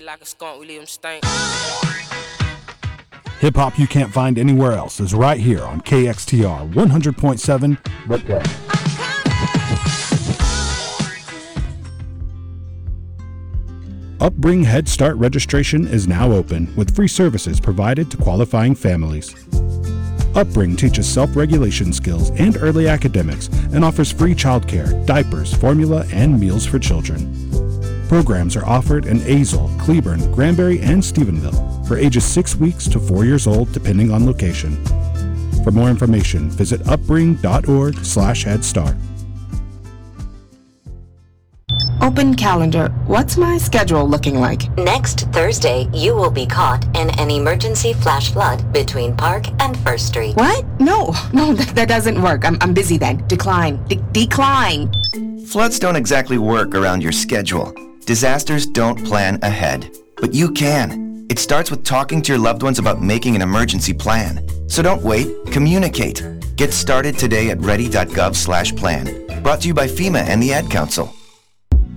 like a skunk, we leave 'em stink. Hip hop you can't find anywhere else is right here on KXTR 100.7 The Day. Upbring Head Start registration is now open with free services provided to qualifying families. Upbring teaches self-regulation skills and early academics and offers free childcare, diapers, formula, and meals for children. Programs are offered in Azle, Cleburne, Granbury, and Stephenville for ages 6 weeks to 4 years old, depending on location. For more information, visit upbring.org/headstart. Open calendar. What's my schedule looking like? Next Thursday, you will be caught in an emergency flash flood between Park and First Street. What? No, that doesn't work. I'm busy then. Decline. Decline. Floods don't exactly work around your schedule. Disasters don't plan ahead. But you can. It starts with talking to your loved ones about making an emergency plan. So don't wait. Communicate. Get started today at ready.gov/plan. Brought to you by FEMA and the Ad Council.